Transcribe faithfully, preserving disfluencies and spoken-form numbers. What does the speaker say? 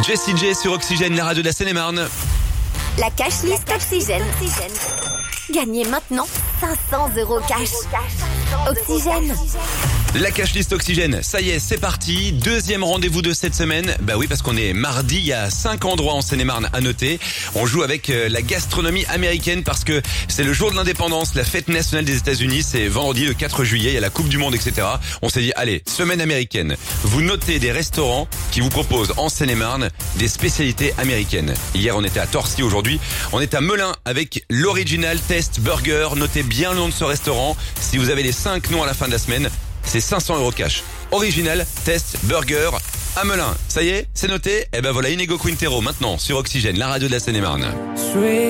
Jessie J sur Oxygène, la radio de la Seine-et-Marne. La cash list Oxygène. Gagnez maintenant cinq cents euros cash. Oxygène. La cash list Oxygène, ça y est, c'est parti. Deuxième rendez-vous de cette semaine. Bah oui, parce qu'on est mardi, il y a cinq endroits en Seine-et-Marne à noter. On joue avec euh, la gastronomie américaine parce que c'est le jour de l'indépendance, la fête nationale des États-Unis. C'est vendredi le quatre juillet, il y a la Coupe du Monde, et cetera. On s'est dit, allez, semaine américaine. Vous notez des restaurants qui vous proposent en Seine-et-Marne des spécialités américaines. Hier, on était à Torcy, aujourd'hui, on est à Melun avec l'Original Test Burger. Notez bien le nom de ce restaurant. Si vous avez les cinq noms à la fin de la semaine, c'est cinq cents euros cash. Original Test Burger à Melun. Ça y est, c'est noté. Et ben voilà, Inigo Quintero maintenant sur Oxygène, la radio de la Seine-et-Marne.